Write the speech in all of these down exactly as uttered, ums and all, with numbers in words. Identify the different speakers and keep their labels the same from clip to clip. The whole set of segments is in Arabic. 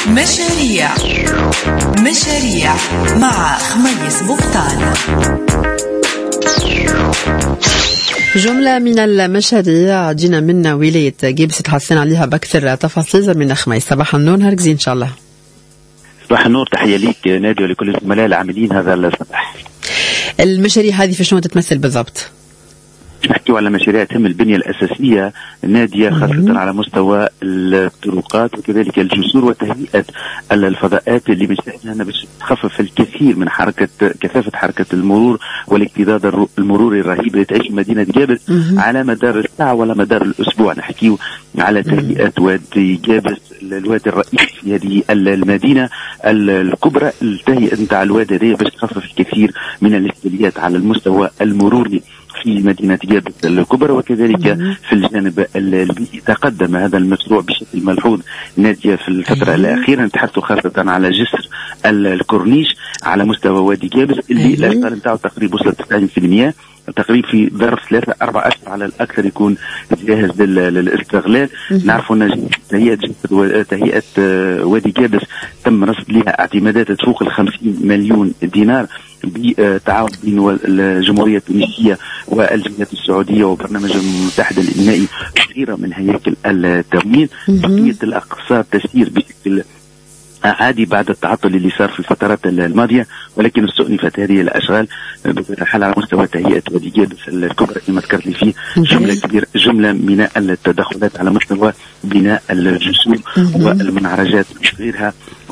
Speaker 1: مشاريع مشاريع مع خميس بوقتان.
Speaker 2: جملة من المشاريع جينا من ولاية جيبس تحسن عليها بأكثر تفاصيل زميلنا خميس. صباح النور، هركزي إن شاء الله.
Speaker 3: صباح النور، تحية ليك نادي ولكل الزملاء العاملين هذا الصباح.
Speaker 2: المشاريع هذه في شنو تتمثل بالضبط؟
Speaker 3: نحكي على مشاريع تهم البنية الأساسية نادية خاصة على مستوى الطرقات وكذلك الجسور وتهيئة الفضاءات اللي بنشأنها باش تخفف الكثير من حركة كثافة حركة المرور والاكتظاظ المروري الرهيب اللي تعيش مدينة جابس على مدار الساعة ولا مدار الأسبوع. نحكي على تهيئة وادي جابس، الوادي الرئيسي في هذه المدينة الكبرى. التهيئة نتاع الوادي هذه باش تخفف الكثير من الإشكاليات على المستوى المروري في مدينة جابس الكبرى وكذلك في الجانب البيئي. تقدم هذا المشروع بشكل ملحوظ نادية في الفترة الأخيرة. نتحدث خاصة على جسر الكورنيش على مستوى وادي جابس اللي الإعطال نتاعو تقريبا وصل تسعين بالمئة، تقريبا في ظرف ثلاثة أربعة أشهر على الأكثر يكون جاهز للاستغلال. نعرفوا أن تهيئة تهيئة وادي جابس تم رصد لها اعتمادات تفوق الخمسين مليون دينار بتعاون بين الجمهورية التونسية والجمهورية السعودية وبرنامج المتحدة الإنمائي وغيرها من هياكل التموين. بقية الأقساط تسير بشكل عادي بعد التعطل اللي صار في الفترات الماضية، ولكن استؤنفت هذه الأشغال بطبيعة الحال على مستوى تهيئة وادي جابس الكبرى كما ذكرت لي فيه جملة كبيرة، جملة من التدخلات على مستوى بناء الجسور والمنعرجات وغيرها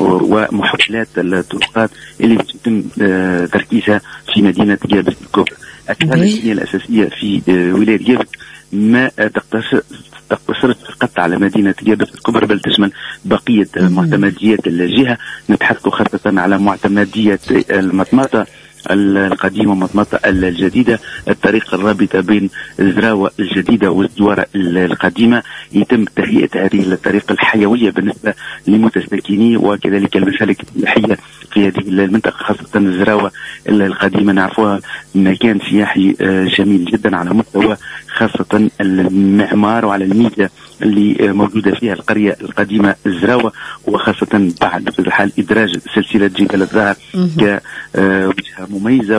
Speaker 3: ومحولات الطرقات اللي يتم تركيزها في مدينة جابس الكبرى. أكثر البنية الأساسية في ولاية جابس ما تقتصر تقتصرت فقط على مدينة جابس الكبرى بل تشمل بقية معتمديات الجهة. نتحدث خاصة على معتمدية المطمطة القديمة ومطمطة الجديدة، الطريق الرابطة بين الزراوة الجديدة والزوارة القديمة. يتم تهيئة هذه الطريق الحيوية بالنسبة لمتساكني وكذلك المسالك السياحية في هذه المنطقة خاصة الزراوة القديمة. نعرفوها مكان سياحي جميل جدا على مستوى خاصة المعمار وعلى الميزة اللي موجودة فيها القرية القديمة الزراوة، وخاصة بعد في الحال إدراج سلسلة جبال الزهر كوجهة مميزة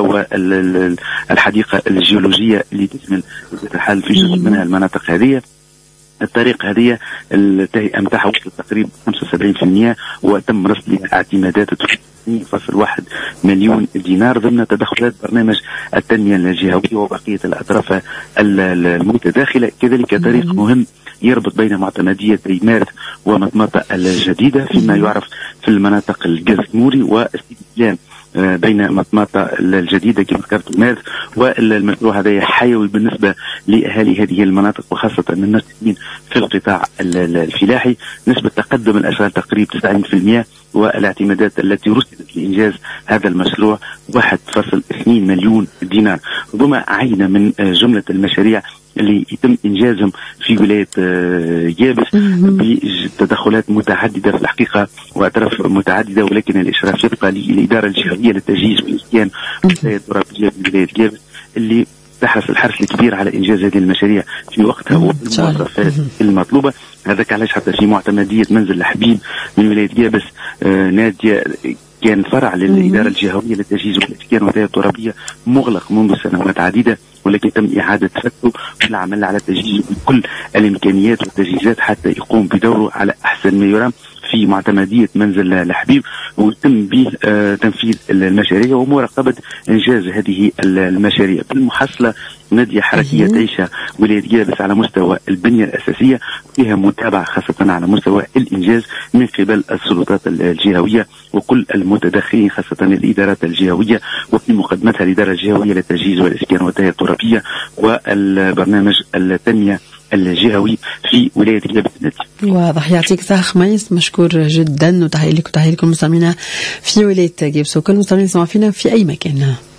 Speaker 3: والحديقة الجيولوجية اللي تشمل في الحال في جزء منها المناطق هذه. الطريق هذه التهيئة متاعها وصلت تقريبا خمسة وسبعين بالمئة وتم رصد لها اعتمادات اثنين فاصلة واحد مليون دينار ضمن تدخلات برنامج التنمية الجهوية وبقية الأطراف المتداخلة. كذلك طريق مهم يربط بين معتمدية مارس ومطمطة الجديدة فيما يعرف في المناطق الجزموري واستقلال بين مطمطة الجديدة كما ذكرت مارس. والمشروع هذا حيوي بالنسبة لأهالي هذه المناطق وخاصة الناشئين في القطاع الفلاحي. نسبة تقدم الأشغال تقريبا تسعين بالمئة والاعتمادات التي رصدت لإنجاز هذا المشروع واحد فاصلة اثنين مليون دينار. ربما عينة من جملة المشاريع اللي يتم إنجازهم في ولاية جابس بتدخلات متعددة في الحقيقة وأطراف متعددة، ولكن الإشراف يبقى للإدارة الجهوية للتجهيز والإسكان والولاية الترابية في ولاية جابس اللي تحرص الحرص الكبير على إنجاز هذه المشاريع في وقتها وبالمواصفات المطلوبة. هذاك علاش حتى في معتمدية منزل الحبيب من ولاية جابس آه نادية كان فرع للإدارة الجهوية للتجهيز والإسكان والولاية الترابية مغلق منذ سنوات عديدة، ولكن تم إعادة فتحه والعمل على تجهيز بكل الإمكانيات والتجهيزات حتى يقوم بدوره على أحسن ما يرام في معتمدية منزل الحبيب، وتم به آه تنفيذ المشاريع ومراقبة إنجاز هذه المشاريع. بالمحصلة نادية حركية تعيشها ولاية جابس على مستوى البنية الأساسية، فيها متابعة خاصة على مستوى الإنجاز من قبل السلطات الجهوية وكل المتدخلين خاصة الإدارات الجهوية وفي مقدمتها الإدارة الجهوية للتجهيز والإسكان والتهيئة الترابية والبرنامج التنمية الجهوي في ولاية جابس.
Speaker 2: واضح، يعطيك الصحة خميس، مشكور جدا، وتحية لك وتحية لكم مستمعينا في ولاية جابس وكل مستمعين يسمعوا فينا في أي مكان.